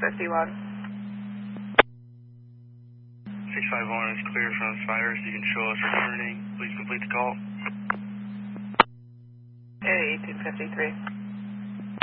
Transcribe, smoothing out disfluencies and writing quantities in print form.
651 is clear from Spires. You can show us returning. Please complete the call. 1853.